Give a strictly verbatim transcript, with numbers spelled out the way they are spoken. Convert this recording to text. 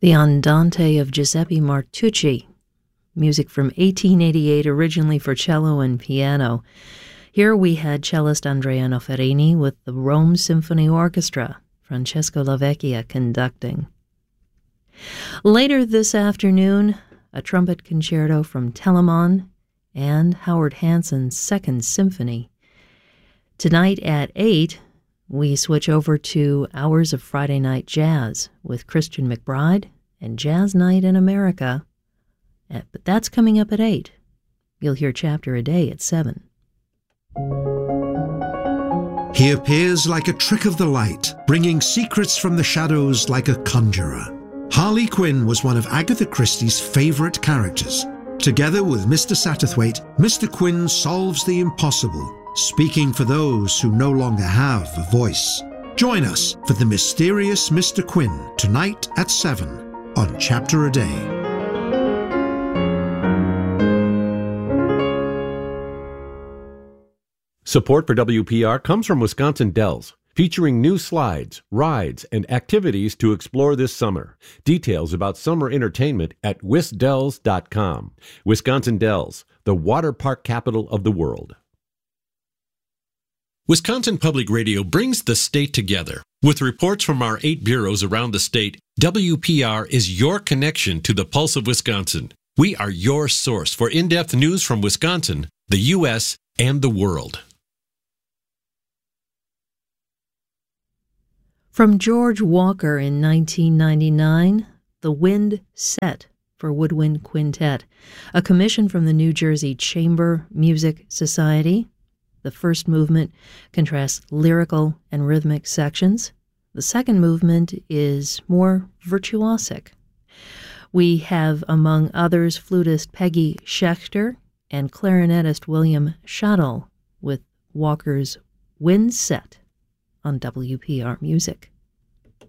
The Andante of Giuseppe Martucci, music from eighteen eighty-eight, originally for cello and piano. Here we had cellist Andrea Noferini with the Rome Symphony Orchestra, Francesco Lavecchia conducting. Later this afternoon, a trumpet concerto from Telemann and Howard Hanson's Second Symphony. Tonight at eight, we switch over to Hours of Friday Night Jazz with Christian McBride and Jazz Night in America. But that's coming up at eight. You'll hear Chapter a Day at seven. He appears like a trick of the light, bringing secrets from the shadows like a conjurer. Harley Quinn was one of Agatha Christie's favorite characters. Together with Mister Satterthwaite, Mister Quinn solves the impossible, speaking for those who no longer have a voice. Join us for the mysterious Mister Quinn tonight at seven on Chapter a Day. Support for W P R comes from Wisconsin Dells, featuring new slides, rides, and activities to explore this summer. Details about summer entertainment at wisdells dot com. Wisconsin Dells, the water park capital of the world. Wisconsin Public Radio brings the state together. With reports from our eight bureaus around the state, W P R is your connection to the pulse of Wisconsin. We are your source for in-depth news from Wisconsin, the U S, and the world. From George Walker in nineteen ninety-nine, The Wind Set for Woodwind Quintet, a commission from the New Jersey Chamber Music Society. The first movement contrasts lyrical and rhythmic sections. The second movement is more virtuosic. We have, among others, flutist Peggy Schechter and clarinetist William Shuttle with Walker's Wind Set on W P R Music.